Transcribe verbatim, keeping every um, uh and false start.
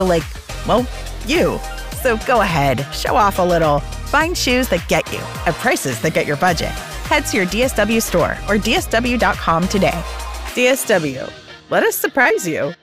Like, well, you. So go ahead, show off a little. Find shoes that get you at prices that get your budget. Head to your D S W store or D S W dot com today. D S W, let us surprise you.